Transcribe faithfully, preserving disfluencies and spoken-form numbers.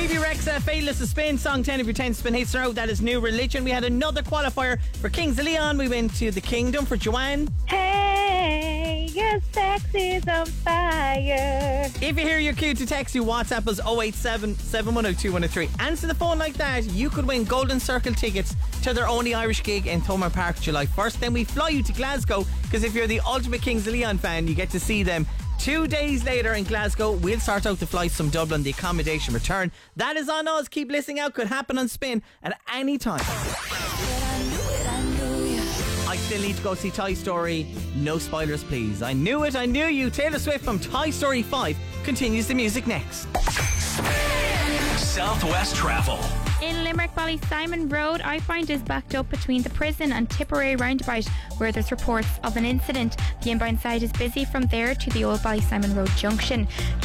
Phoebe Rexa, Fadeless of Spin, song ten of your ten spin hits in a row. That is New Religion. We had another qualifier for Kings of Leon. We went to The Kingdom for Joanne. Hey, your sex is on fire. If you hear your cue to text, you WhatsApp us oh eight seven, seven one oh, two one oh three. Answer the phone like that, you could win Golden Circle tickets to their only Irish gig in Thomond Park July first. Then we fly you to Glasgow, because if you're the ultimate Kings of Leon fan, you get to see them two days later in Glasgow. We'll sort out the flights from Dublin, the accommodation return. That is on us. Keep listening out. Could happen on Spin at any time. I still need to go see Toy Story. No spoilers, please. I knew it, I knew you. Taylor Swift from Toy Story five continues the music next. Southwest Travel. In Limerick, Ballysimon Road, I find is backed up between the prison and Tipperary roundabout, where there's reports of an incident. The inbound side is busy from there to the old Ballysimon Road junction.